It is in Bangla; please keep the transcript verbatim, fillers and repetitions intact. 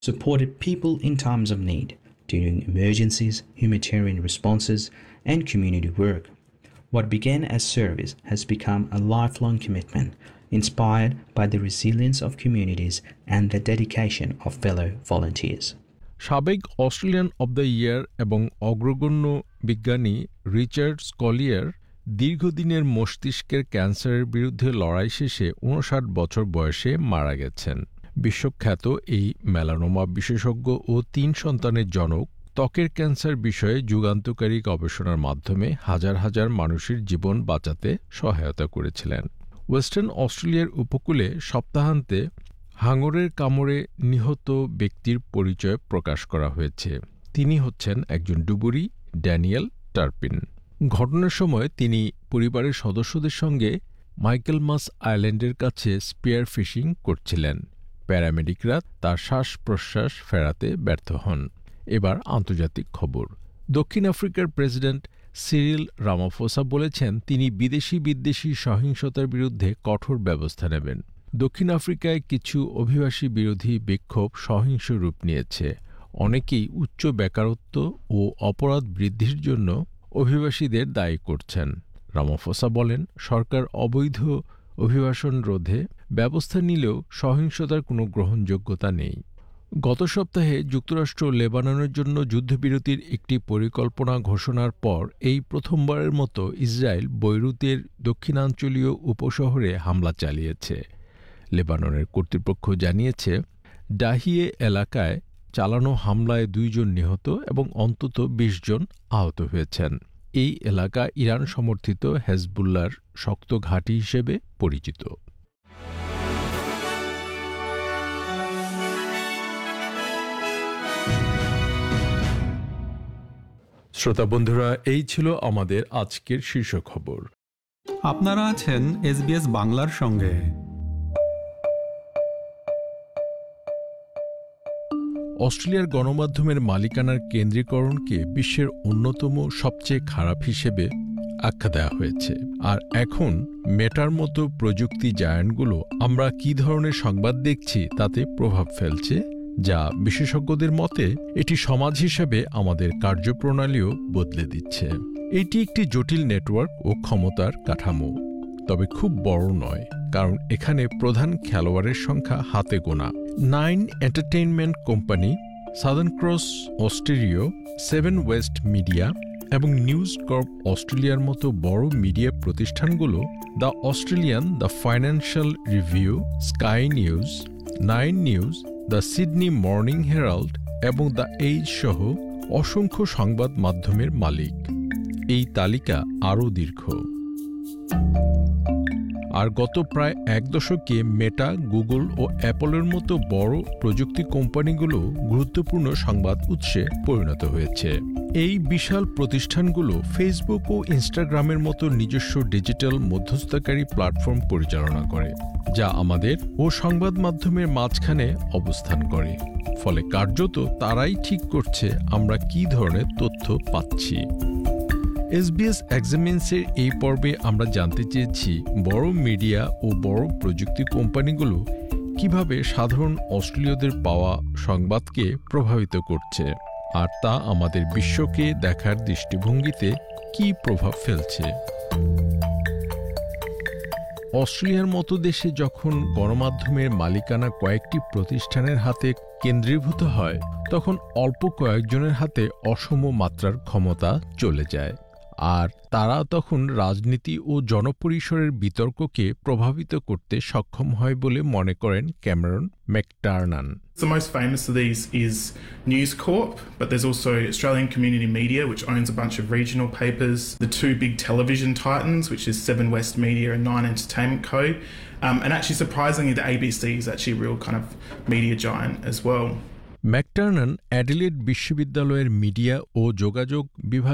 supported people in times of need during emergencies, humanitarian responses, and community work. What began as service has become a lifelong commitment, inspired by the resilience of communities and the dedication of fellow volunteers. সাবেক অস্ট্রেলিয়ান অব দ্য ইয়ার এবং অগ্রগণ্য বিজ্ঞানী রিচার্ড স্কলিয়ার দীর্ঘদিনের মস্তিষ্কের ক্যান্সারের বিরুদ্ধে লড়াই শেষে ঊনষাট বছর বয়সে মারা গেছেন। বিশ্বখ্যাত এই মেলানোমা বিশেষজ্ঞ ও তিন সন্তানের জনক ত্বকের ক্যান্সার বিষয়ে যুগান্তকারী গবেষণার মাধ্যমে হাজার হাজার মানুষের জীবন বাঁচাতে সহায়তা করেছিলেন। ওয়েস্টার্ন অস্ট্রেলিয়ার উপকূলে সপ্তাহান্তে হাঙরের কামড়ে নিহত ব্যক্তির পরিচয় প্রকাশ করা হয়েছে। তিনি হচ্ছেন একজন ডুবুরি, ড্যানিয়েল টার্পিন। ঘটনার সময় তিনি পরিবারের সদস্যদের সঙ্গে মাইকেলমাস আইল্যান্ডের কাছে স্পিয়ার ফিশিং করছিলেন। প্যারামেডিকরা তার শ্বাস-প্রশ্বাস ফেরাতে ব্যর্থ হন। এবার আন্তর্জাতিক খবর। দক্ষিণ আফ্রিকার প্রেসিডেন্ট সিরিল রামাফোসা বলেছেন তিনি বিদেশি বিদ্বেষী সহিংসতার বিরুদ্ধে কঠোর ব্যবস্থা নেবেন। দক্ষিণ আফ্রিকায় কিছু অভিবাসী বিরোধী বিক্ষোভ সহিংস রূপ নিয়েছে। অনেকেই উচ্চ বেকারত্ব ও অপরাধ বৃদ্ধির জন্য অভিবাসীদের দায়ী করছেন। রামাফোসা বলেন সরকার অবৈধ অভিবাসন রোধে ব্যবস্থা নিলেও সহিংসতার কোনো গ্রহণযোগ্যতা নেই। গত সপ্তাহে যুক্তরাষ্ট্র লেবাননের জন্য যুদ্ধবিরতির একটি পরিকল্পনা ঘোষণার পর এই প্রথমবারের মতো ইসরায়েল বৈরুতের দক্ষিণাঞ্চলীয় উপশহরে হামলা চালিয়েছে। লেবাননের কর্তৃপক্ষ জানিয়েছে ডাহিয়ে এলাকায় চালানো হামলায় দুইজন নিহত এবং অন্তত বিশ জন আহত হয়েছেন। এই এলাকা ইরান সমর্থিত হেজবুল্লাহর শক্ত ঘাঁটি হিসেবে পরিচিত। শ্রোতা বন্ধুরা, এই ছিল আমাদের আজকের শীর্ষ খবর। আপনারা আছেন এসবিএস বাংলার সঙ্গে। অস্ট্রেলিয়ার গণমাধ্যমের মালিকানার কেন্দ্রীকরণকে বিশ্বের অন্যতম সবচেয়ে খারাপ হিসেবে আখ্যা দেওয়া হয়েছে। আর এখন মেটার মতো প্রযুক্তি জায়ান্টগুলো আমরা কী ধরনের সংবাদ দেখছি তাতে প্রভাব ফেলছে, যা বিশেষজ্ঞদের মতে এটি সমাজ হিসেবে আমাদের কার্যপ্রণালীও বদলে দিচ্ছে। এটি একটি জটিল নেটওয়ার্ক ও ক্ষমতার কাঠামো, তবে খুব বড় নয়, কারণ এখানে প্রধান খেলোয়াড়ের সংখ্যা হাতে গোনা। Nine entertainment company, southern cross Australia, seven West media এবং নিউজ কর্প অস্ট্রেলিয়ার মতো বড় মিডিয়া প্রতিষ্ঠানগুলো the Australian, the financial review, sky news, nine news, the Sydney morning Herald এবং দ্য এইজ সহ অসংখ্য সংবাদ মাধ্যমের মালিক। এই তালিকা আরও দীর্ঘ। আর গত প্রায় এক দশকে মেটা, গুগল ও অ্যাপলের মতো বড় প্রযুক্তি কোম্পানিগুলো গুরুত্বপূর্ণ সংবাদ উৎসে পরিণত হয়েছে। এই বিশাল প্রতিষ্ঠানগুলো ফেসবুক ও ইনস্টাগ্রামের মতো নিজস্ব ডিজিটাল মধ্যস্থতাকারী প্ল্যাটফর্ম পরিচালনা করে, যা আমাদের ও সংবাদ মাধ্যমের মাঝখানে অবস্থান করে। ফলে কার্যত তারাই ঠিক করছে আমরা কী ধরনের তথ্য পাচ্ছি। এসবিএস এক্সামিন্সের এই পর্বে আমরা জানতে চেয়েছি বড় মিডিয়া ও বড় প্রযুক্তি কোম্পানিগুলো কিভাবে সাধারণ অস্ট্রেলীয়দের পাওয়া সংবাদকে প্রভাবিত করছে, আর তা আমাদের বিশ্বকে দেখার দৃষ্টিভঙ্গিতে কী প্রভাব ফেলছে। অস্ট্রেলিয়ার মতো দেশে যখন গণমাধ্যমের মালিকানা কয়েকটি প্রতিষ্ঠানের হাতে কেন্দ্রীভূত হয়, তখন অল্প কয়েকজনের হাতে অসম মাত্রার ক্ষমতা চলে যায়, আর তারা তখন রাজনীতি ও জনপরিসরের বিতর্ককে প্রভাবিত করতে সক্ষম হয় বলে মনে করেন Cameron ম্যাকটার্নান। The most famous of these is News Corp, but there's also Australian Community Media, which owns a bunch of regional papers, the two big television titans, which is Seven West Media and Nine Entertainment Co. Um, and actually, surprisingly, the A B C is actually a real kind of media giant as well. ম্যাকটার্নান Adelaide বিশ্ববিদ্যালয়ের মিডিয়া ও যোগাযোগ বিভাগ